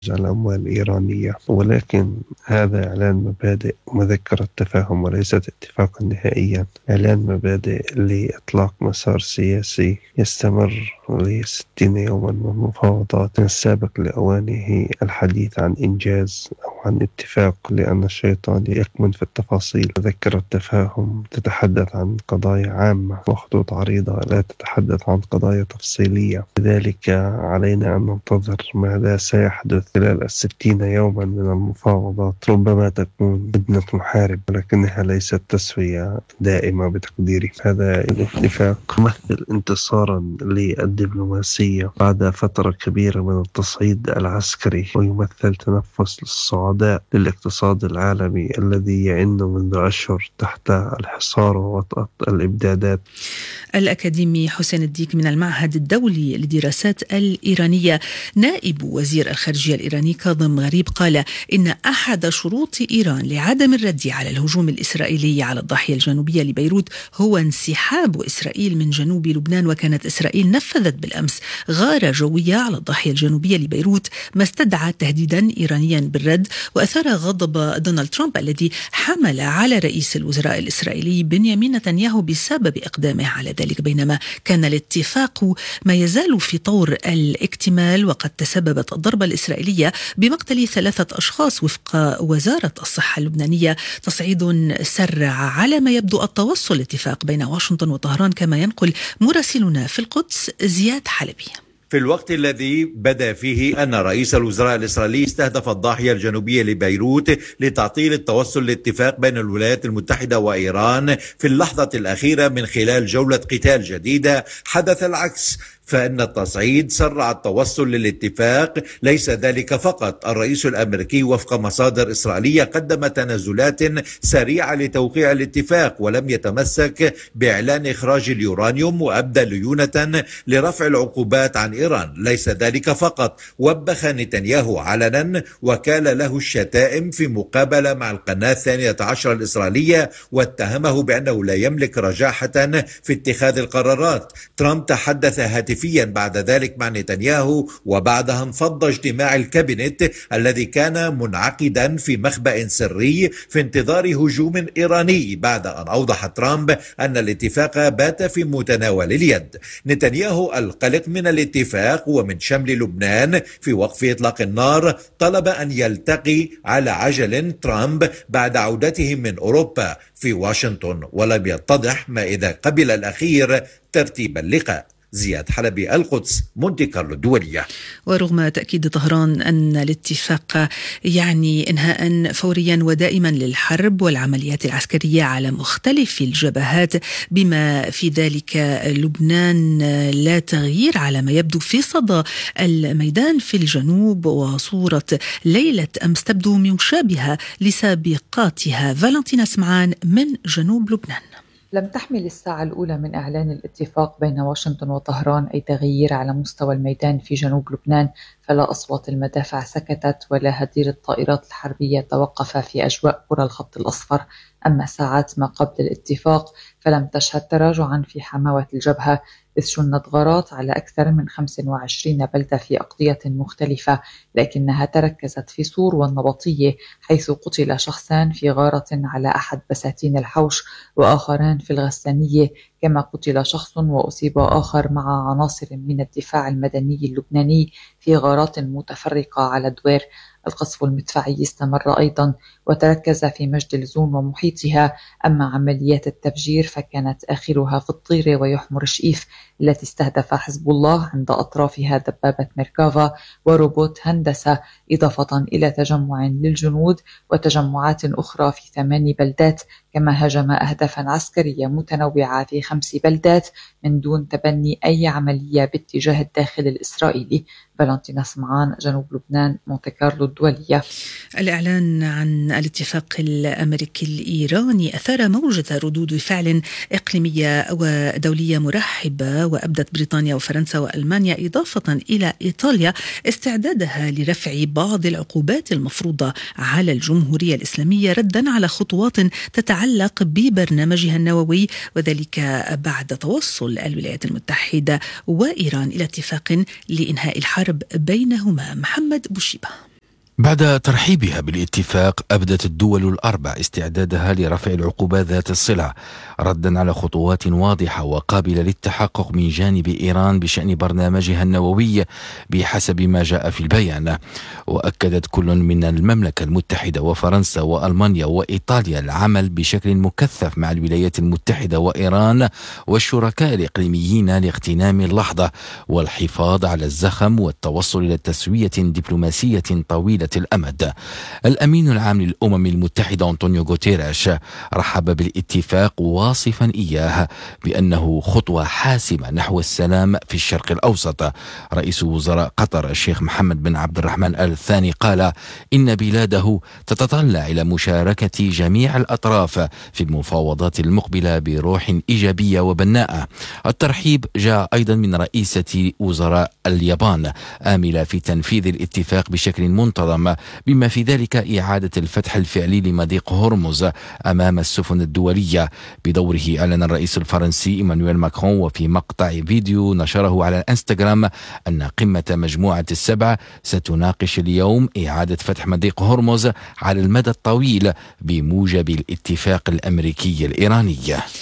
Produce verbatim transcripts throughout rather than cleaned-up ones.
الأموال الإيرانية، ولكن هذا إعلان مبادئ ومذكرة تفاهم وليست اتفاقا نهائيا. إعلان مبادئ لإطلاق مسار سياسي يستمر لستين يوما من المفاوضات. من السابق لأوانه الحديث عن إنجاز أو عن اتفاق، لأن الشيطان يكمن في التفاصيل. مذكرة تفاهم تتحدث عن قضايا عامة وخطوط عريضة، لا تتحدث عن قضايا تفصيلية. لذلك علينا أن ننتظر ماذا سيحدث خلال الستين يوما من المفاوضات. ربما تكون هدنة محارب، ولكنها ليست تسوية دائمة بتقديري. هذا الاتفاق يمثل انتصارا للدبلوماسية بعد فترة كبيرة من التصعيد العسكري، ويمثل تنفس للصعداء للاقتصاد العالمي الذي يئن منذ أشهر تحت الحصار ووطأة الإمدادات. الأكاديمي حسين الديك من المعهد الدولي للدراسات الإيرانية، نائب وزير الخارجية الإيراني كاظم غريب، قال إن أحد شروط إيران لعدم الرد على الهجوم الإسرائيلي على الضاحية الجنوبية لبيروت هو انسحاب إسرائيل من جنوب لبنان. وكانت إسرائيل نفذت بالأمس غارة جوية على الضاحية الجنوبية لبيروت، ما استدعى تهديدا إيرانيا بالرد، وأثار غضب دونالد ترامب الذي حمل على رئيس الوزراء الإسرائيلي بنيامين نتنياهو بسبب إقدامه على ذلك. بينما كان الاتفاق ما يزال في طور الاكتمال، وقد تسببت الضربة الإسرائيلية بمقتل ثلاثة أشخاص وفق وزارة الصحة اللبنانية. تصعيد سرع على ما يبدو التوصل لاتفاق بين واشنطن وطهران، كما ينقل مراسلنا في القدس زياد حلبي. في الوقت الذي بدا فيه أن رئيس الوزراء الإسرائيلي استهدف الضاحية الجنوبية لبيروت لتعطيل التوصل لاتفاق بين الولايات المتحدة وإيران في اللحظة الأخيرة من خلال جولة قتال جديدة، حدث العكس، فإن التصعيد سرع التوصل للاتفاق. ليس ذلك فقط، الرئيس الأمريكي وفق مصادر إسرائيلية قدم تنازلات سريعة لتوقيع الاتفاق، ولم يتمسك بإعلان إخراج اليورانيوم، وأبدى ليونة لرفع العقوبات عن إيران. ليس ذلك فقط، وبخ نتنياهو علنا وكال له الشتائم في مقابلة مع القناة الثانية عشر الإسرائيلية، واتهمه بأنه لا يملك رجاحة في اتخاذ القرارات. ترامب تحدث هاتفيا بعد ذلك مع نتنياهو، وبعدها انفض اجتماع الكابينت الذي كان منعقدا في مخبأ سري في انتظار هجوم إيراني، بعد أن أوضح ترامب أن الاتفاق بات في متناول اليد. نتنياهو القلق من الاتفاق ومن شمل لبنان في وقف إطلاق النار طلب أن يلتقي على عجل ترامب بعد عودته من أوروبا في واشنطن، ولم يتضح ما إذا قبل الأخير ترتيب اللقاء. زياد حلبي، القدس، مونتي كارلو الدولية. ورغم تأكيد طهران أن الاتفاق يعني إنهاء فوريا ودائما للحرب والعمليات العسكرية على مختلف الجبهات بما في ذلك لبنان، لا تغيير على ما يبدو في صدى الميدان في الجنوب، وصورة ليلة أمس تبدو مشابهة لسابقاتها. فالنتينا سمعان من جنوب لبنان. لم تحمل الساعة الأولى من إعلان الاتفاق بين واشنطن وطهران أي تغيير على مستوى الميدان في جنوب لبنان، فلا أصوات المدافع سكتت ولا هدير الطائرات الحربية توقف في أجواء قرى الخط الأصفر. أما ساعات ما قبل الاتفاق فلم تشهد تراجعا في حماوة الجبهة، إذ شنت غارات على أكثر من خمسة وعشرين بلدة في أقضية مختلفة، لكنها تركزت في صور والنبطية، حيث قتل شخصان في غارة على أحد بساتين الحوش وآخران في الغسانية، كما قتل شخص وأصيب آخر مع عناصر من الدفاع المدني اللبناني في غارات متفرقة على دوير. القصف المدفعي استمر أيضا وتركز في مجد الزون ومحيطها، أما عمليات التفجير فكانت آخرها في الطيرة ويحمر شئيف التي استهدف حزب الله عند أطرافها دبابة ميركافا وروبوت هندسة، إضافة إلى تجمع للجنود وتجمعات أخرى في ثماني بلدات، كما هاجم أهدافا عسكرية متنوعة في خمس بلدات من دون تبني أي عملية باتجاه الداخل الإسرائيلي. فالنتينا سمعان، جنوب لبنان، مونتي كارلو الدولية. الإعلان عن الاتفاق الأمريكي الإيراني أثار موجة ردود فعل إقليمية ودولية مرحبة، وأبدت بريطانيا وفرنسا وألمانيا إضافة إلى إيطاليا استعدادها لرفع بعض العقوبات المفروضة على الجمهورية الإسلامية ردا على خطوات تتعلق ببرنامجها النووي، وذلك بعد توصل الولايات المتحدة وإيران إلى اتفاق لإنهاء الحرب بينهما. محمد بوشيبة. بعد ترحيبها بالاتفاق، أبدت الدول الأربع استعدادها لرفع العقوبات ذات الصلة ردا على خطوات واضحة وقابلة للتحقق من جانب إيران بشأن برنامجها النووي بحسب ما جاء في البيان. وأكدت كل من المملكة المتحدة وفرنسا وألمانيا وإيطاليا العمل بشكل مكثف مع الولايات المتحدة وإيران والشركاء الإقليميين لاغتنام اللحظة والحفاظ على الزخم والتوصل إلى تسوية دبلوماسية طويلة الأمد. الأمين العام للأمم المتحدة أنطونيو غوتيريش رحب بالاتفاق واصفا إياه بأنه خطوة حاسمة نحو السلام في الشرق الأوسط. رئيس وزراء قطر الشيخ محمد بن عبد الرحمن آل ثاني قال إن بلاده تتطلع إلى مشاركة جميع الأطراف في المفاوضات المقبلة بروح إيجابية وبناءة. الترحيب جاء أيضا من رئيسة وزراء اليابان آملة في تنفيذ الاتفاق بشكل منتظم، بما في ذلك إعادة الفتح الفعلي لمضيق هرمز أمام السفن الدولية. بدوره أعلن الرئيس الفرنسي إيمانويل ماكرون وفي مقطع فيديو نشره على الانستغرام أن قمة مجموعة السبع ستناقش اليوم إعادة فتح مضيق هرمز على المدى الطويل بموجب الاتفاق الأمريكي الإيراني.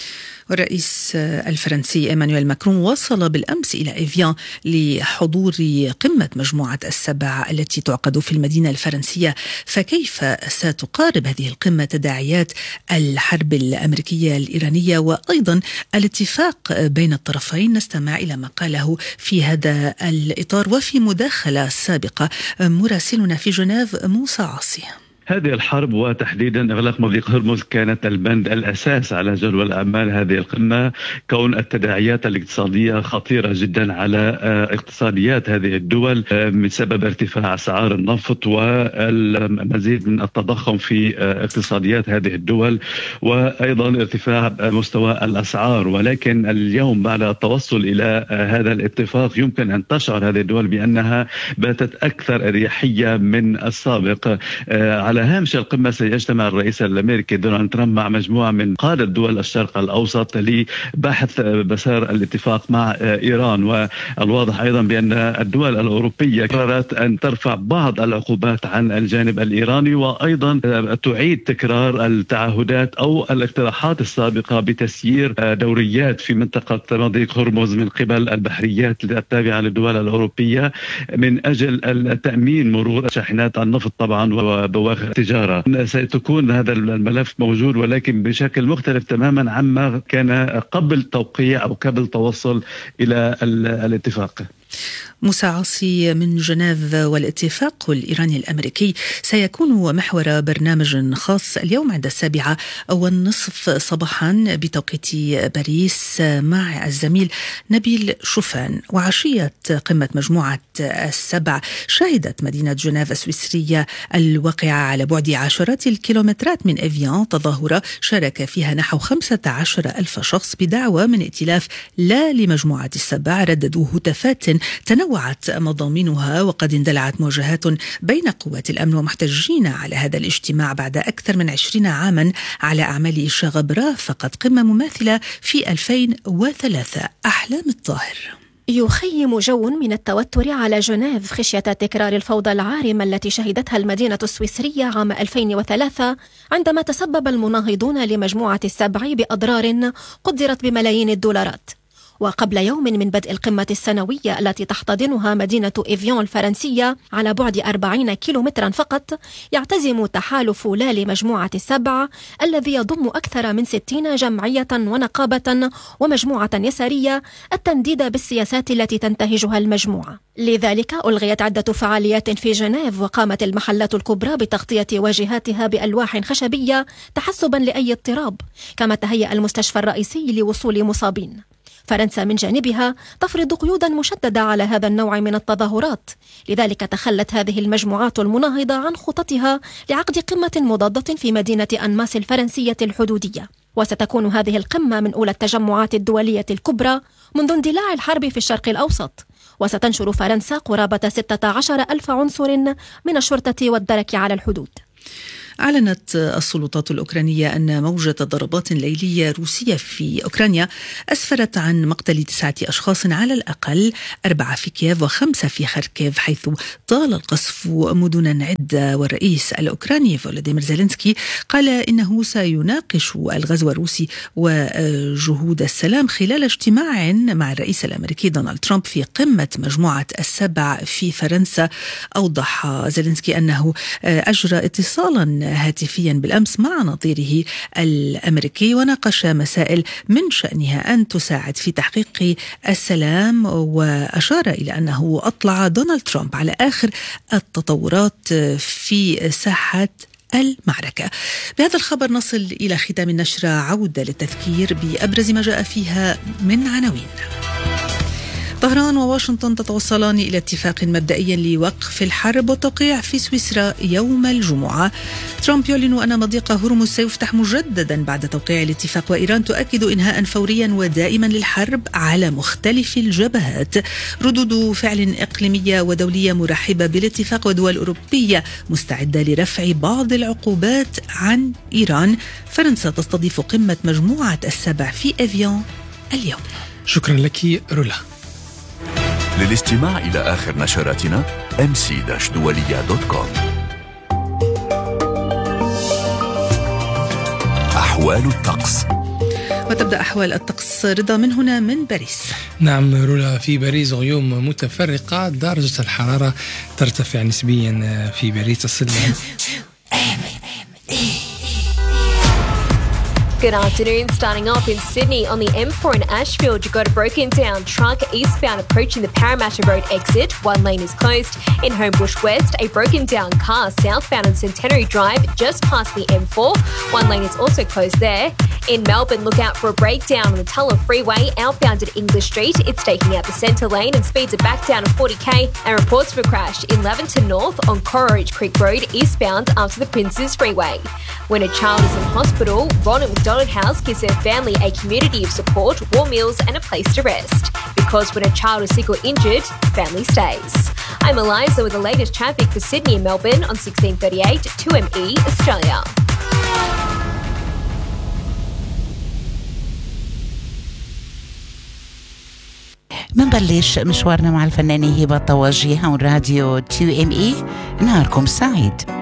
والرئيس الفرنسي إيمانويل ماكرون وصل بالأمس إلى إيفيان لحضور قمة مجموعة السبع التي تعقد في المدينة الفرنسية. فكيف ستقارب هذه القمة تداعيات الحرب الأمريكية الإيرانية وأيضا الاتفاق بين الطرفين؟ نستمع إلى ما قاله في هذا الإطار وفي مداخلة سابقة مراسلنا في جنيف موسى عاصي. هذه الحرب وتحديدا إغلاق مضيق هرمز كانت البند الأساس على جدول أعمال هذه القمة، كون التداعيات الاقتصادية خطيرة جدا على اقتصاديات هذه الدول بسبب ارتفاع أسعار النفط والمزيد من التضخم في اقتصاديات هذه الدول وأيضا ارتفاع مستوى الأسعار. ولكن اليوم بعد التوصل إلى هذا الاتفاق يمكن أن تشعر هذه الدول بأنها باتت أكثر أريحية من السابق. على هامش القمة سيجتمع الرئيس الأمريكي دونالد ترامب مع مجموعة من قادة دول الشرق الأوسط لبحث مسار الاتفاق مع إيران. والواضح أيضا بأن الدول الأوروبية قررت أن ترفع بعض العقوبات عن الجانب الإيراني وأيضا تعيد تكرار التعهدات أو الاقتراحات السابقة بتسيير دوريات في منطقة مضيق هرمز من قبل البحريات التابعة للدول الأوروبية من أجل التأمين مرور شاحنات النفط طبعا وبواخر التجارة. ستكون هذا الملف موجود ولكن بشكل مختلف تماما عما كان قبل توقيع أو قبل توصل إلى الاتفاق. موسى عاصي من جنيف. والاتفاق الإيراني الأمريكي سيكون محور برنامج خاص اليوم عند السابعة والنصف صباحا بتوقيت باريس مع الزميل نبيل شوفان. وعشية قمة مجموعة السبع شهدت مدينة جنيف السويسرية الواقعة على بعد عشرات الكيلومترات من إيفيان تظاهرة شارك فيها نحو خمسة عشر ألف شخص بدعوة من ائتلاف لا لمجموعة السبع رددوا هتافات تنوعت مضامينها. وقد اندلعت مواجهات بين قوات الأمن ومحتجين على هذا الاجتماع بعد أكثر من عشرين عاما على أعمال شغب رافقت قمة مماثلة في ألفين وثلاثة. أحلام الطاهر. يخيم جو من التوتر على جنيف خشية تكرار الفوضى العارمة التي شهدتها المدينة السويسرية عام ألفين وثلاثة عندما تسبب المناهضون لمجموعة السبع بأضرار قدرت بملايين الدولارات. وقبل يوم من بدء القمة السنوية التي تحتضنها مدينة إيفيان الفرنسية على بعد أربعين كيلومترا فقط، يعتزم تحالف لا لمجموعة السبع الذي يضم أكثر من ستين جمعية ونقابة ومجموعة يسارية التنديد بالسياسات التي تنتهجها المجموعة. لذلك ألغيت عدة فعاليات في جنيف، وقامت المحلات الكبرى بتغطية واجهاتها بألواح خشبية تحسبا لأي اضطراب، كما تهيأ المستشفى الرئيسي لوصول مصابين. فرنسا من جانبها تفرض قيودا مشددة على هذا النوع من التظاهرات، لذلك تخلت هذه المجموعات المناهضة عن خططها لعقد قمة مضادة في مدينة أنماس الفرنسية الحدودية. وستكون هذه القمة من أولى التجمعات الدولية الكبرى منذ اندلاع الحرب في الشرق الأوسط، وستنشر فرنسا قرابة ستة عشر ألف عنصر من الشرطة والدرك على الحدود. أعلنت السلطات الأوكرانية أن موجة ضربات ليلية روسية في أوكرانيا أسفرت عن مقتل تسعة أشخاص على الأقل، أربعة في كييف وخمسة في خاركيف، حيث طال القصف مدنا عدة. والرئيس الأوكراني فولوديمير زيلينسكي قال إنه سيناقش الغزو الروسي وجهود السلام خلال اجتماع مع الرئيس الأمريكي دونالد ترامب في قمة مجموعة السبع في فرنسا. أوضح زيلينسكي أنه أجرى اتصالا هاتفيا بالأمس مع نظيره الأمريكي وناقش مسائل من شأنها أن تساعد في تحقيق السلام، وأشار إلى أنه أطلع دونالد ترامب على آخر التطورات في ساحة المعركة. بهذا الخبر نصل إلى ختام النشرة، عودة للتذكير بأبرز ما جاء فيها من عناوين. طهران وواشنطن تتوصلان إلى اتفاق مبدئي لوقف الحرب والتوقيع في سويسرا يوم الجمعة. ترامب يعلن أن مضيق هرمز سيفتح مجددا بعد توقيع الاتفاق، وإيران تؤكد إنهاء فوريا ودائما للحرب على مختلف الجبهات. ردود فعل إقليمية ودولية مرحبة بالاتفاق، ودول أوروبية مستعدة لرفع بعض العقوبات عن إيران. فرنسا تستضيف قمة مجموعة السبع في إفيان اليوم. شكرا لك رولا. للاستماع إلى آخر نشراتنا إم سي دولية دوت كوم. أحوال الطقس. وتبدأ أحوال الطقس رضا من هنا من باريس. نعم رولا، في باريس غيوم متفرقة، درجة الحرارة ترتفع نسبيا في باريس تصل. Good afternoon. Starting off in Sydney on the M four in Ashfield, you've got a broken down truck eastbound approaching the Parramatta Road exit. One lane is closed. In Homebush West, a broken down car southbound on Centenary Drive just past the M four. One lane is also closed there. In Melbourne, look out for a breakdown on the Tulla Freeway outbound at English Street. It's taking out the centre lane and speeds are back down to forty k. And reports of a crash in Leventon North on Coleridge Creek Road eastbound after the Princes Freeway. When a child is in hospital, Ronald McDonald House gives their family a community of support, warm meals and a place to rest. Because when a child is sick or injured, family stays. I'm Eliza with the latest traffic for Sydney and Melbourne on sixteen thirty-eight two M E Australia. منبلش مشوارنا مع الفنانة هبة طواجي هون راديو تو إم إي. نهاركم سعيد.